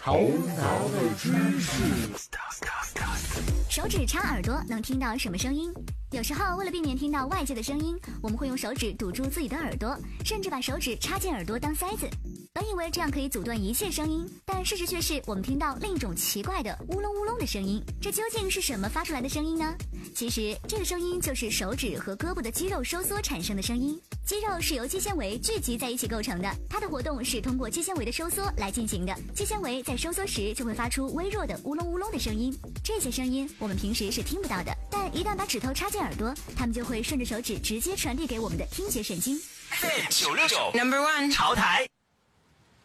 头脑的知识。 手指插耳朵能听到什么声音？有时候为了避免听到外界的声音，我们会用手指堵住自己的耳朵，甚至把手指插进耳朵当塞子。本以为这样可以阻断一切声音，但事实却是我们听到另一种奇怪的乌隆乌隆的声音。这究竟是什么发出来的声音呢？其实这个声音就是手指和胳膊的肌肉收缩产生的声音。肌肉是由肌纤维聚集在一起构成的，它的活动是通过肌纤维的收缩来进行的。肌纤维在收缩时就会发出微弱的乌隆乌隆的声音，这些声音我们平时是听不到的，但一旦把指头插进耳朵，它们就会顺着手指直接传递给我们的听觉神经。 969 No.1 潮台。